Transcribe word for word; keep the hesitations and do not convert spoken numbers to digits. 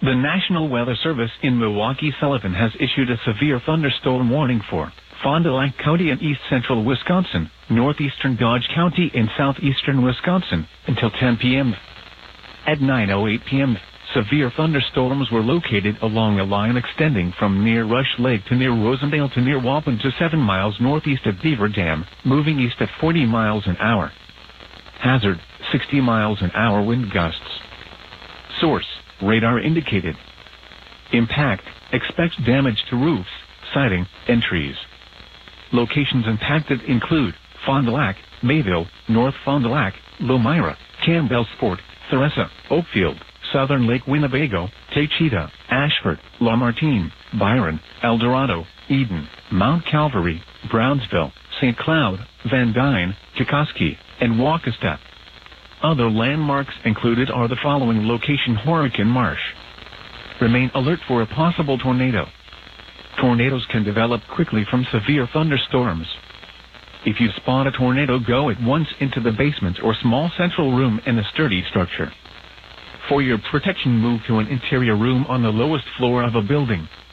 The National Weather Service in Milwaukee-Sullivan has issued a severe thunderstorm warning for Fond du Lac County in east-central Wisconsin, northeastern Dodge County in southeastern Wisconsin, until ten p.m. At nine oh eight p.m., severe thunderstorms were located along a line extending from near Rush Lake to near Rosendale to near Waupun to seven miles northeast of Beaver Dam, moving east at forty miles an hour. Hazard, sixty miles an hour wind gusts. Source, radar indicated. Impact, expect damage to roofs, siding, and trees. Locations impacted include Fond du Lac, Mayville, North Fond du Lac, Lomira, Campbellsport, Theresa, Oakfield, Southern Lake Winnebago, Taycheedah, Ashford, Lamartine, Byron, El Dorado, Eden, Mount Calvary, Brownsville, Saint Cloud, Van Dyne, Chikoski, and Waukesha. Other landmarks included are the following location: Hurricane Marsh. Remain alert for a possible tornado. Tornadoes can develop quickly from severe thunderstorms. If you spot a tornado, go at once into the basement or small central room in a sturdy structure. For your protection, move to an interior room on the lowest floor of a building.